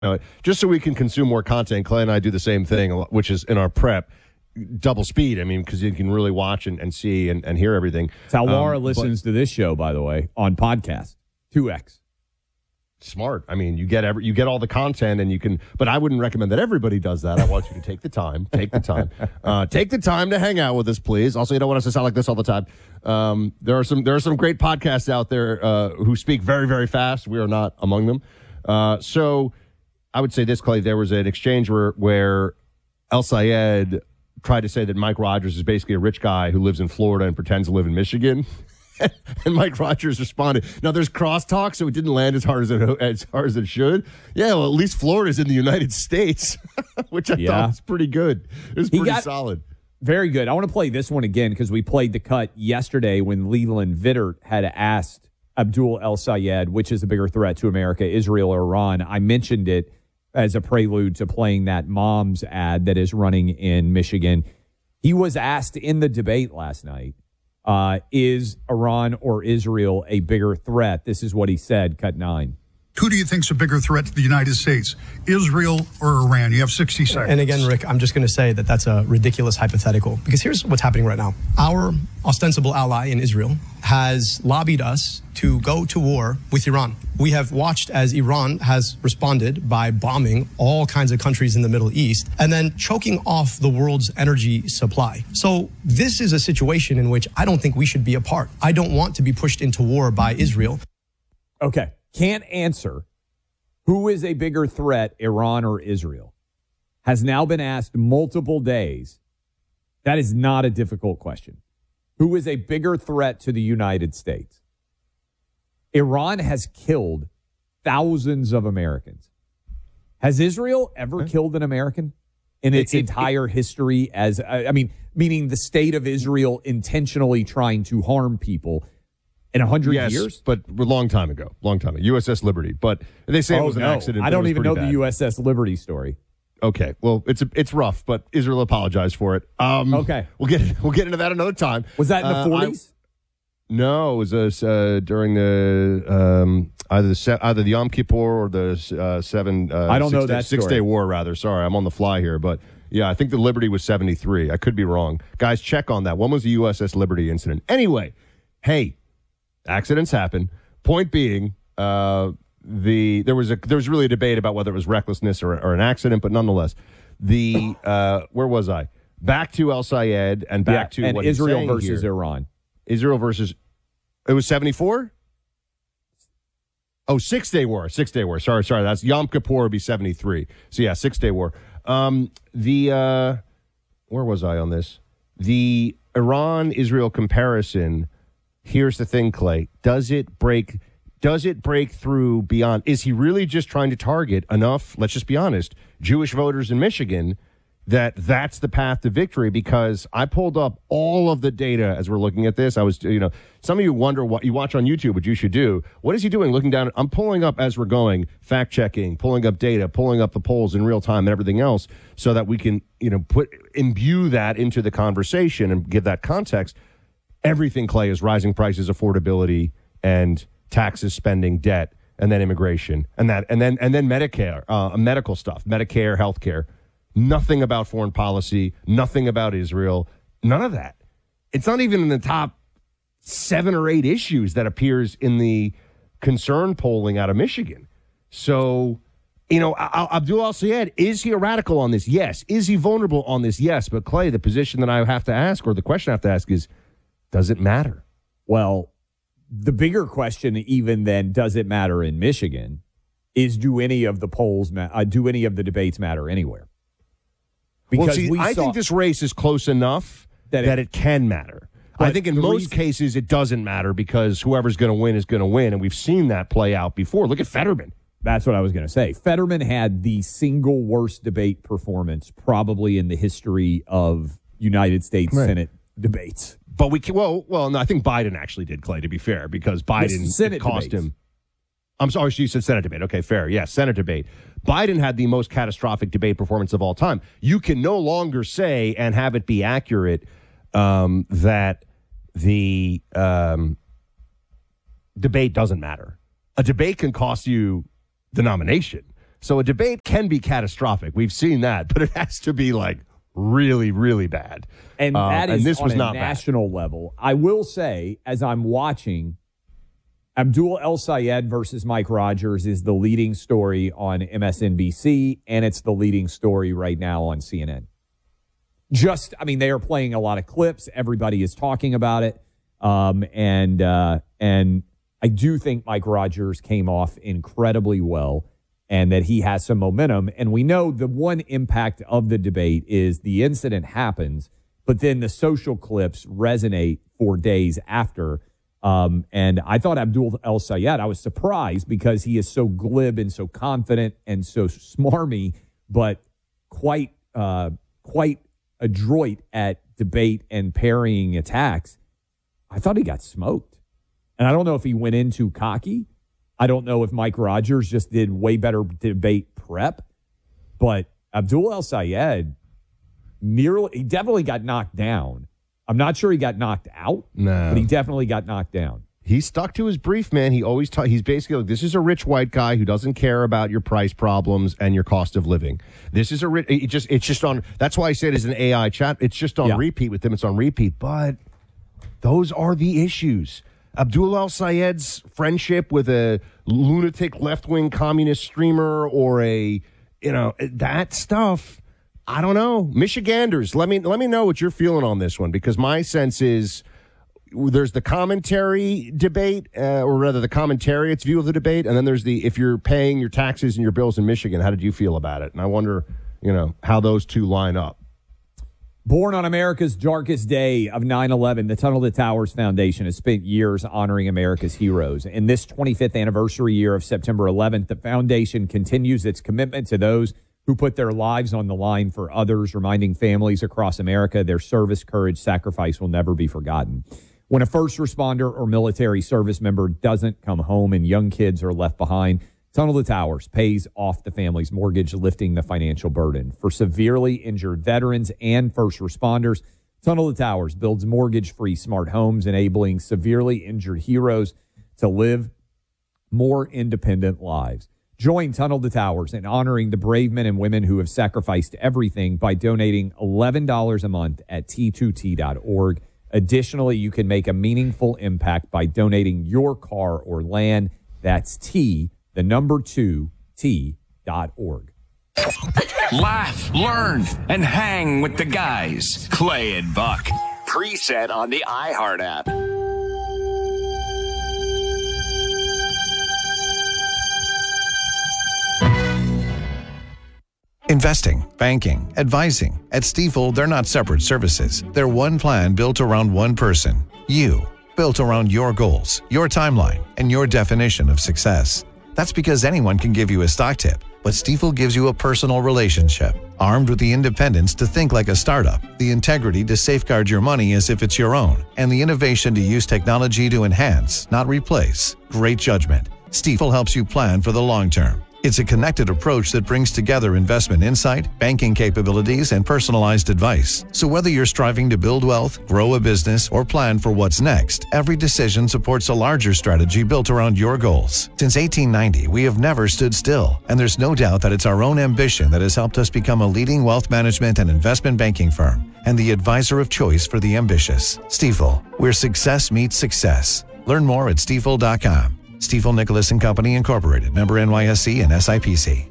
just so we can consume more content. Clay and I do the same thing, which is in our prep, double speed. I mean, because you can really watch and see and hear everything. It's how Laura listens to this show, by the way, on podcast. 2X. Smart. I mean, you get all the content, and you can. But I wouldn't recommend that everybody does that. I want you to take the time. Take the time. Take the time to hang out with us, please. Also, you don't want us to sound like this all the time. There are some great podcasts out there who speak very, very fast. We are not among them. So I would say this, Clay. There was an exchange where El Sayed tried to say that Mike Rogers is basically a rich guy who lives in Florida and pretends to live in Michigan. And Mike Rogers responded. Now, there's crosstalk, so it didn't land as hard as it should. Yeah, well, at least Florida's in the United States, which I thought was pretty good. It was pretty solid. Very good. I want to play this one again because we played the cut yesterday when Leland Vittert had asked Abdul El Sayed, which is a bigger threat to America, Israel or Iran. I mentioned it as a prelude to playing that Mom's ad that is running in Michigan. He was asked in the debate last night, is Iran or Israel a bigger threat? This is what he said, cut 9. Who do you think is a bigger threat to the United States, Israel or Iran? You have 60 seconds. And again, Rick, I'm just going to say that that's a ridiculous hypothetical, because here's what's happening right now. Our ostensible ally in Israel has lobbied us to go to war with Iran. We have watched as Iran has responded by bombing all kinds of countries in the Middle East and then choking off the world's energy supply. So this is a situation in which I don't think we should be a part. I don't want to be pushed into war by Israel. Okay. Can't answer who is a bigger threat, Iran or Israel, has now been asked multiple days. That is not a difficult question. Who is a bigger threat to the United States? Iran has killed thousands of Americans. Has Israel ever killed an American in its entire history? Meaning the state of Israel intentionally trying to harm people in 100 years? But a long time ago. USS Liberty. But they say it was an accident. I don't even know the USS Liberty story. Okay. Well, it's rough, but Israel apologized for it. Okay. We'll get into that another time. Was that in the 40s? No, it was during the either the Yom Kippur or the I don't know that 6 Day War, rather. Sorry, I'm on the fly here, but yeah, I think the Liberty was 73. I could be wrong. Guys, check on that. When was the USS Liberty incident? Anyway, hey, accidents happen. Point being, there was really a debate about whether it was recklessness or an accident, but nonetheless, where was I? Back to El Sayed and back to what Israel versus here. Iran. Israel versus, it was 74? Oh, 6 Day War. 6 Day War. Sorry. That's Yom Kippur would be 73. So yeah, 6 Day War. Where was I on this? The Iran-Israel comparison. Here's the thing, Clay. Does it break through beyond? Is he really just trying to target enough, let's just be honest, Jewish voters in Michigan that's the path to victory? Because I pulled up all of the data as we're looking at this. I was, some of you wonder what you watch on YouTube, what you should do. What is he doing? Looking down. I'm pulling up as we're going, fact checking, pulling up data, pulling up the polls in real time and everything else so that we can, imbue that into the conversation and give that context. Everything, Clay, is rising prices, affordability, and taxes, spending, debt, and then immigration, and then Medicare, medical stuff, Medicare, healthcare. Nothing about foreign policy, nothing about Israel, none of that. It's not even in the top 7 or 8 issues that appears in the concern polling out of Michigan. So, Abdul El Sayed, is he a radical on this? Yes. Is he vulnerable on this? Yes. But Clay, the position that I have to ask, or the question I have to ask is, does it matter? Well, the bigger question, even then, does it matter in Michigan, is do any of the polls, do any of the debates matter anywhere? Because I think this race is close enough that it can matter. I think in most cases it doesn't matter because whoever's going to win is going to win, and we've seen that play out before. Look at Fetterman. That's what I was going to say. Fetterman had the single worst debate performance probably in the history of United States Senate debates. But no, I think Biden actually did, Clay, to be fair, because Biden cost him. I'm sorry, you said Senate debate. Okay, fair. Yes, Senate debate. Biden had the most catastrophic debate performance of all time. You can no longer say and have it be accurate that the debate doesn't matter. A debate can cost you the nomination. So a debate can be catastrophic. We've seen that, but it has to be like really, really bad. And that is and this on was a not national level. I will say, as I'm watching, Abdul El Sayed versus Mike Rogers is the leading story on MSNBC, and it's the leading story right now on CNN. They are playing a lot of clips. Everybody is talking about it. And I do think Mike Rogers came off incredibly well and that he has some momentum. And we know the one impact of the debate is the incident happens, but then the social clips resonate for days after. And I thought Abdul El Sayed, I was surprised because he is so glib and so confident and so smarmy, but quite adroit at debate and parrying attacks. I thought he got smoked. And I don't know if he went in too cocky. I don't know if Mike Rogers just did way better debate prep. But Abdul El Sayed he definitely got knocked down. I'm not sure he got knocked out, but he definitely got knocked down. He stuck to his brief, man. He always he's basically like, this is a rich white guy who doesn't care about your price problems and your cost of living. This is it's just on. That's why I said it's an AI chat. It's just on repeat with them. It's on repeat, but those are the issues. Abdul El Sayed's friendship with a lunatic left-wing communist streamer or that stuff. I don't know. Michiganders, let me know what you're feeling on this one, because my sense is there's the commentary debate, or rather the commentariat's view of the debate, and then there's if you're paying your taxes and your bills in Michigan, how did you feel about it? And I wonder, how those two line up. Born on America's darkest day of 9/11, the Tunnel to Towers Foundation has spent years honoring America's heroes. In this 25th anniversary year of September 11th, the foundation continues its commitment to those who put their lives on the line for others, reminding families across America their service, courage, sacrifice will never be forgotten. When a first responder or military service member doesn't come home and young kids are left behind, Tunnel to Towers pays off the family's mortgage, lifting the financial burden. For severely injured veterans and first responders, Tunnel to Towers builds mortgage-free smart homes, enabling severely injured heroes to live more independent lives. Join Tunnel to Towers in honoring the brave men and women who have sacrificed everything by donating $11 a month at T2T.org. Additionally, you can make a meaningful impact by donating your car or land. That's T2T.org. Laugh, learn, and hang with the guys. Clay and Buck. Preset on the iHeart app. Investing, banking, advising. At Stifel, they're not separate services. They're one plan built around one person. You. Built around your goals, your timeline, and your definition of success. That's because anyone can give you a stock tip, but Stifel gives you a personal relationship, armed with the independence to think like a startup, the integrity to safeguard your money as if it's your own, and the innovation to use technology to enhance, not replace. Great judgment. Stifel helps you plan for the long term. It's a connected approach that brings together investment insight, banking capabilities, and personalized advice. So whether you're striving to build wealth, grow a business, or plan for what's next, every decision supports a larger strategy built around your goals. Since 1890, we have never stood still, and there's no doubt that it's our own ambition that has helped us become a leading wealth management and investment banking firm, and the advisor of choice for the ambitious. Stifel, where success meets success. Learn more at stifel.com. Stifel Nicholas & Company Incorporated, member NYSE and SIPC.